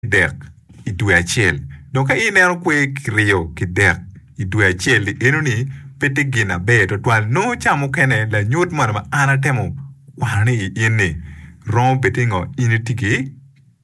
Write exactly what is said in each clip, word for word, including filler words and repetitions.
dek i dwe achiel. Don ka ineno kwe kriyo ki dek i dwe achiel eno ni pete gina be to twal no chamo kene la nyut mana ma ana temo wani i ini rom pete ngo ini tiki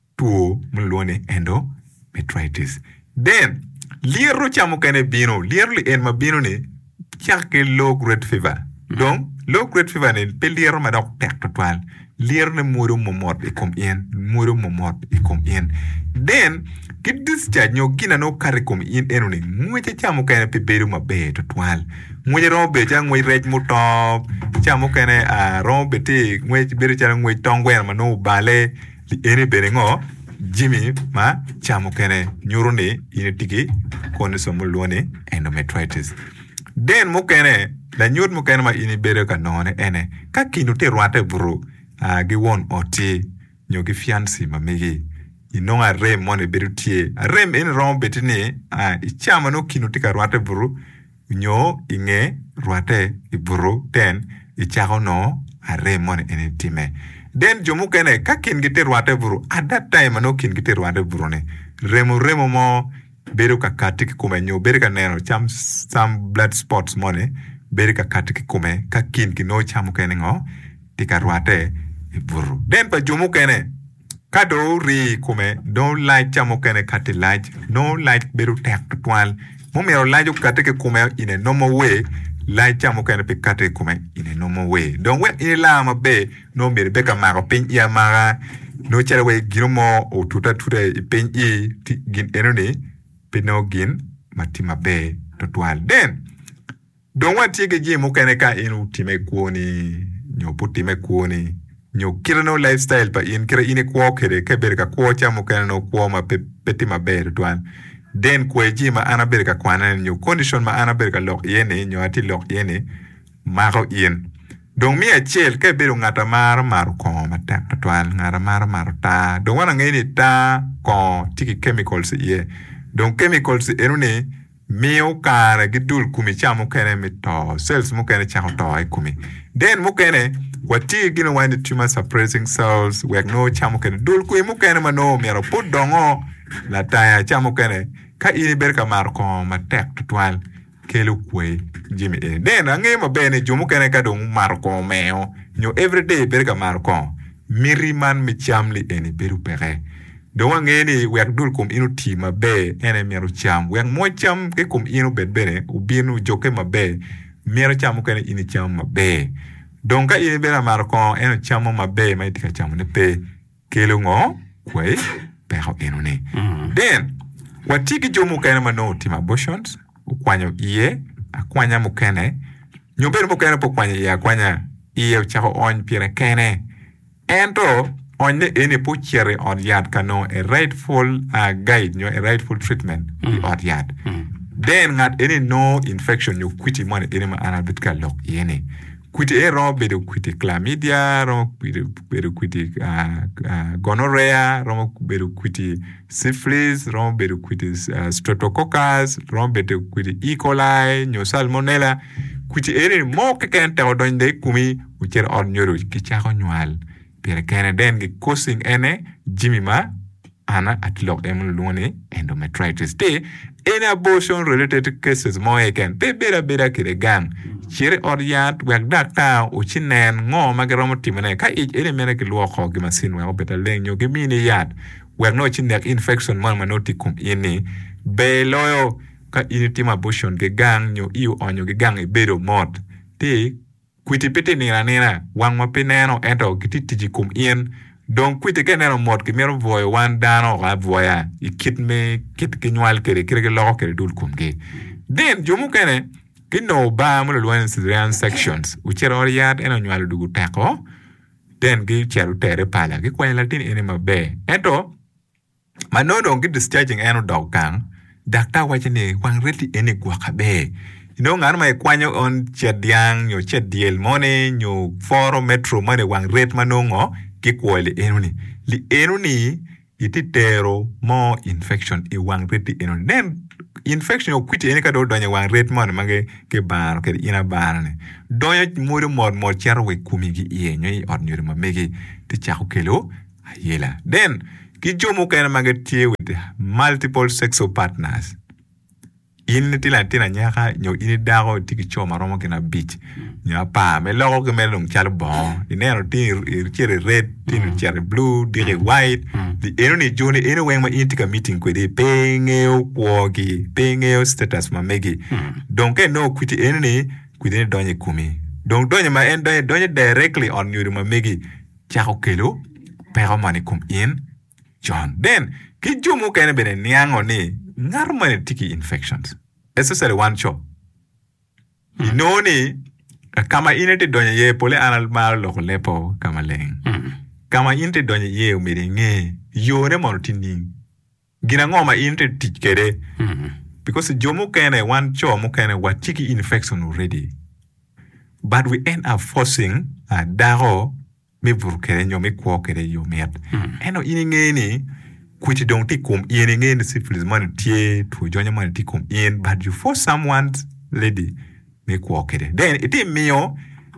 tuo mluone endometritis. Then liero chamo kene bino liero li en ma bino ni chake low grade fever. Don low grade fever ni pe liero ma dok tek to twal liero ne muro momot i kom ien muro momot i kom ien. Then get discharge nyo gina no kare kom in eno ni mweche chamo kene pe beru ma be to twal mweche ro be cha ngwe rej mutop chamo kene a ro be te mweche beru cha ngwe tongwe ma no bale li ene bere ngo Jimmy ma chamo kene nyoro ni ine tiki kone so mulone endometritis. Den mo kene la nyot mo kene ma ine bere ka none ene ka kinu te rwate buru a gi won oti nyo gi fiansi ma megi inonga rem mone beru tie rem en rom betini a ichama no kinu tika rwate buru nyo inge rwate i buru ten ichako no a rem mone ene time. Den jomu kene ka kin gite rwate buru at that time no kin gite rwate buru ne remo remo mo beru ka katiki kume nyo beru ka neno cham some blood spots mone beru ka katiki kume ka kin ki no chamu kene ngo tika rwate i buru. Den pa jomu kene kado ri kume don't like chamo kene kati like no like beru tek to twal mo mero like kate ke kume in a normal way like chamo kene pe kate kume in a normal way don't when in la ma be no mere beka maro pen ya mara no chere we giromo o tuta tuta pen i gin enoni pe no gin matima be to twal. Then don't want tige ji mo kene ka inu time kuoni nyo putime kuoni nyo kira no lifestyle pa in kira ine kuo kere ke berka kuo chamo kene no kuo ma pe, peti ma ber tuan. Den kwe ji ma ana berka kwana nyo condition ma ana berka lok yene nyo ati lok yene maro yen. Dong mi a chel ke beru ngata mar mar ko ma tak tuan ngata mar mar ta. Dong wana ngeni ta ko tiki chemicals ye. Dong chemicals enu ne mio kare gidul kumi chamo kene mi to cells mo kene chamo to ay kumi. Den mo kene wati gino wine tumor suppressing cells we no chamo kene dul ku mo kene mano mero put dongo la taya chamo kene ka ini berka mar ko ma tek twal kelu kwe Jimmy e den ange mo bene jomo kene ka dong mar ko meo nyo everyday berka mar ko miri man mi chamli eni beru pere do wange ni we dul kum inu ti ma be ene mero cham we mo cham ke kum inu bet bene ubinu joke ma be mero chamo kene ini cham ma be. Donc ka ini bela marko eno chamo mabe mai tika chamo ne pe kelo ngo kwe pero eno ne. Then watiki jomu kene mano tima abortions ukwanyo iye akwanya mukene nyobero mukene po kwanya iye akwanya iye uchako on pire kene ento onye ene po chere on yad kano a rightful uh, guide nyo a rightful treatment mm. on yad. Mm. Then ngat ene no infection nyo kwiti mwane ene ma anabitka lok yene. Kwiti e ro bedo kwiti chlamydia, ro bedo kwiti uh, uh, gonorrhea, ro bedo kwiti syphilis, ro bedo kwiti uh, streptococcus, ro bedo kwiti E. coli, nyo salmonella. Kwiti e mo keken te odonde kumi ucher on nyoro kichako nywal. Pere kene den ge causing ene jimima ana atlok emun luone endometritis. Te ene abortion related cases mo eken pe bera bera kire gang. Chire oriat wek dakta o chinen ngo magaromo timene ka ich ene mene ki luoko gi masin we obeta lenyo gi mini yat wek no chinek infection man manoti kum ini be loyo ka ini tim abortion ge gang nyo iu onyo ge gang ibedo mod ti kwiti pete nira nira wang ma peneno ento giti tiji kum in don kwiti ke neno mod ki mero voyo wan dano ga voya ikit me kit ki nywal kere kere ke loko kere dul kum ge den jomu kene kino ba mo lo wan cesarean sections uchero oriat eno nywal dugu teko den gi chero tere pala gi kwen latin ene mabe ento manono gi discharging eno dog kang dakta wachene wang reti ene gwaka be ino ngan mai kwanyo on chediang nyo chediel mone nyo foro metro mone wang ret manongo gi kwele eno ni li eno ni ititero mo infection i wang reti eno den infection o kwiti ene ka do donya wang ret mon mage ke bar ke ina bar ne donya muri mod mod charo we kumi gi iye nyo i ordinary ma mege ti chako kelo ayela den ki jomo kene magetie with multiple sexual partners. In tila tina nyaka nyo ini dago tiki choma romo kina beach. Nya pa me logo ke melung chal bon. Inero ti chere red, ti chere blue, dire white. Di eno ni joni eno weng ma intika meeting kwe di pengeo kwogi, pengeo status ma megi. Donke no kwiti eno ni kwiti ni donye kumi. Donk donye ma en donye donye directly on yuri ma megi. Chako kelo, pero mani kum in. John. Then, ki jomo kene bene niango ni ngarmane tiki infections. Especially one show. You know ni kama inete donye ye pole anal mar loko lepo kama leng. Kama inete donye ye umiri nge yore monotini. Gina ngoma inete tikere. Because jomo kene one show mo kene wa tiki infection already. But we end up forcing a daro me burkere nyo me kwokere yo met. Eno ini nge ni which don't take come in again the syphilis man tie to join man take come in, but you force someone's lady make walk it. Then it is meo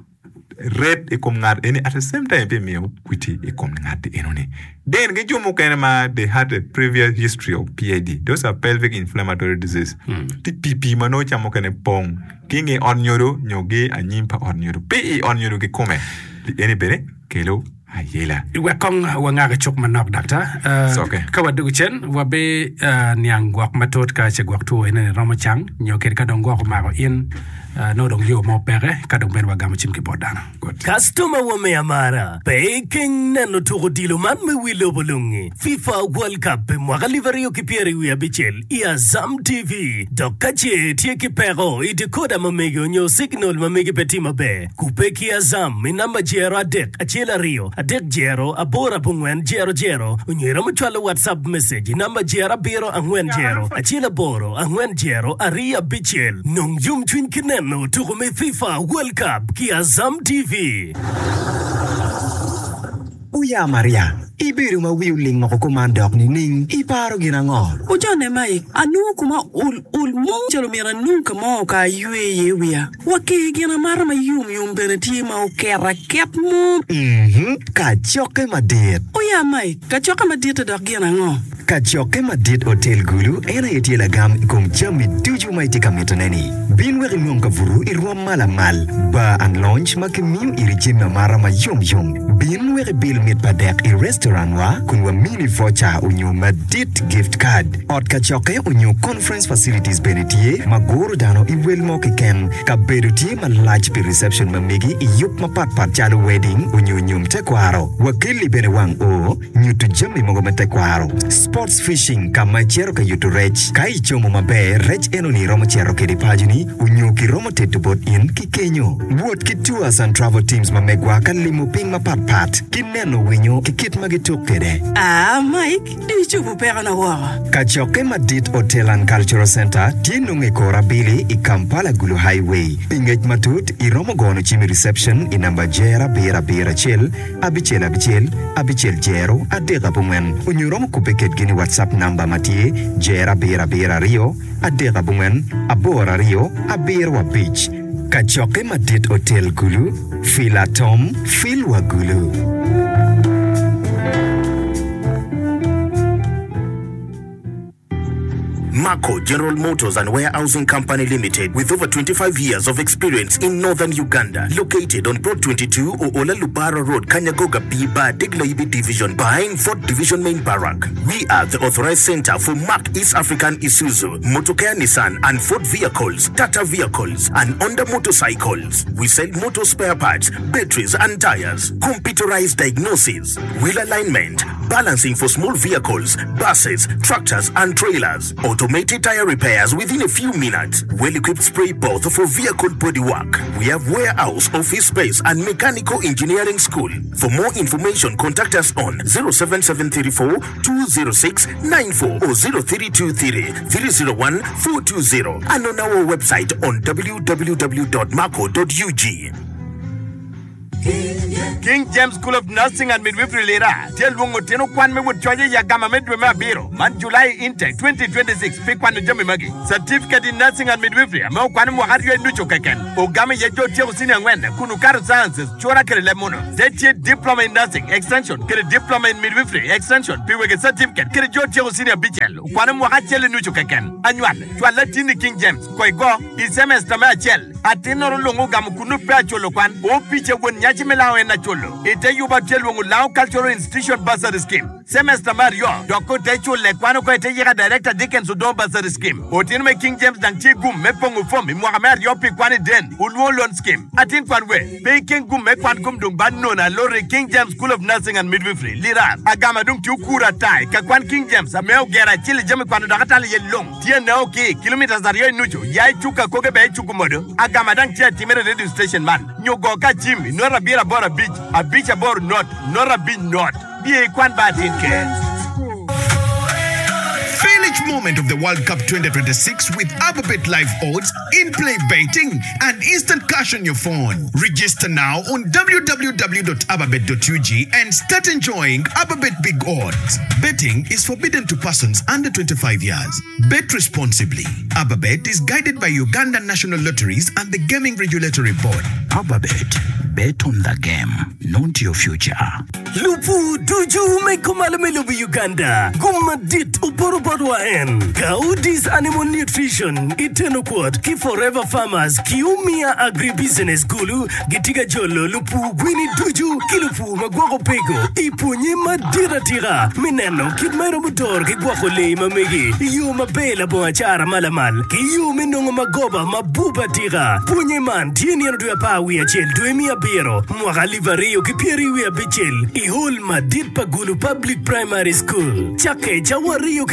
red e come ngad any at the same time be meo quitty e come ngad the enony. Then get you mokanema they had a previous history of P I D. Those are pelvic inflammatory disease. The P P mano chamokane pong king e on yoro nyoge a nyimpa on yoro pe on yoro ge come the anybody kelo ayela we kong wanga chok manok doctor uh ka wadu chen wa be nyang gwak matot ka che gwak tu ene romachang nyoker ka dong gwak ma ko in no dong yo mo pere ka dong ben wa gam chim ki bodana customer wa me amara baking nano to dilo man me wilo bolungi FIFA World Cup be mo delivery o ki pieri wi abichel i Azam T V dokache tie ki pero i decoder ma mego nyo signal ma megi petima be kupe ki Azam mi namba jero dek achela rio adek jero abora bungwen jero jero unyera mutwalo WhatsApp message namba jera biro angwen jero achela boro angwen jero aria bichel nong yum twin kineno to me FIFA World Cup ki Azam T V. Uya Maria, ibiru ma wiuling mo kumandok ni ning iparo ginangor. Ujone mai anu kuma ul ul mo jalo mira nunca mo ka yue yewia. Wake gina mara ma yum yum beneti ma o kera ket mo. Mhm, ka choke madit. Uya mai, ka choke madit dok ginango. Ka choke madit hotel gulu ena yetila gam kum chami tuju mai tika metoneni. Bin weri ngom ka vuru irwa mala mal. Ba and lunch ma kemiu irijima mara ma yum yum. Bin weri bil mit padek i restaurant wa kunwa mini voucher unyo madit gift card. Ot ka choke unyo conference facilities benetie magoro dano i welmo kiken ka berutie ma large pi reception ma megi i yup ma pat pat chalo wedding unyo nyum tekwaro. Wakili bene wang o nyutu jami mogo me tekwaro. Sports fishing kama chero ka yutu rech kai chomo mabe rech eno ni romo chero ke dipajuni unyo ki romo tetu bot in ki kenyo. Wood ki tours and travel teams ma megwa ka limo ping ma pat pat kineno winyo ki kit magituk kede. Ah Mike, di chupu pera na wawa. Kachoke Madit Hotel and Cultural Center tienunge kora bili i Kampala Gulu Highway. Pingej matut i romo gono chimi reception i namba jera bera bera chel abichel abichel abichel jero adega bungen. Unyo romo kupeket gini WhatsApp namba matie jera bera bera rio adega bungen abora rio aberwa beach. Kachoke Madit Hotel Gulu Fila Tom Filwa Gulu. Mako General Motors and Warehousing Company Limited, with over twenty-five years of experience in northern Uganda, located on Plot twenty-two Oola Lubara Road, Kanyagoga Biba, Deglaibi Division, behind fourth Division Main Barrack. We are the authorized center for Mark East African Isuzu, Motocare Nissan and Ford vehicles, Tata vehicles, and Honda motorcycles. We sell motor spare parts, batteries and tires, computerized diagnosis, wheel alignment, balancing for small vehicles, buses, tractors and trailers, automated tire repairs within a few minutes, well-equipped spray booth for vehicle bodywork. We have warehouse, office space and mechanical engineering school. For more information, contact us on zero seven seven three four two zero six nine four or zero three two three three zero one four two zero and on our website on w w w dot marco dot u g. King James School of Nursing and Midwifery lera tel wongo teno kwan me would choje ya gama medwe ma biro man July intake twenty twenty-six fi kwan jami magi certificate in nursing and midwifery ma kwan mo har yo nucho keken o gama ye jo tie usini ngwenda kunu kar sciences chora kere le mono zetie diploma in nursing extension kere diploma in midwifery extension pi wege certificate kere jo tie usini bichel kwan mo ha chele nucho keken annual twala tini King James koi go i semester ma chel atinoro longo gam kunu pe cholo kwan o piche won nyachi melawe na cholo ite yuba chelo lao cultural institution bursary scheme semester mario doko techo le kwano ko ite yega director Dickens Udom bursary scheme otin me King James dang chi gum me pongu fom mi mo mario pi kwani den ulwo loan scheme atin kwanwe be king gum me kwan gum dung ban nona lori King James School of Nursing and Midwifery lira agama dung tu kura tai ka kwan King James ameo gera chili jami kwano dakatali ye long tie na okay kilometers dario nucho yai chuka koge be chukumodo agama dang tia timere radio station man nyogo ka jimmy nora bira bora beach a beach abor not nora beach not be kwan badin ke Each moment of the World Cup twenty twenty-six with Ababet Live Odds, in-play betting, and instant cash on your phone. Register now on w w w dot ababet dot u g and start enjoying Ababet Big Odds. Betting is forbidden to persons under twenty-five years. Bet responsibly. Ababet is guided by Uganda National Lotteries and the Gaming Regulatory Board. Ababet. Bet on the game, not your future. Lupu tuju mekomala melubu Uganda. Guma dit uporo barwa en. Gaudis Animal Nutrition. Iteno quad. Ki Forever Farmers. Kiumia Agribusiness Gulu. Gitiga Jolo. Lupu Gwini tuju. Kilupu magwako pego. Ipunye madira tira. Mineno. Kidmero mutor. Kigwako le mamegi. Iyo mabela boachara malamal. Kiyo minongo magoba mabuba tira. Punye man. Tieni yano duya pawi achel. Duemia biro. Mwakali vario kipieri wia bichel. Ihol madit pagulu Public Primary School. Chake chawario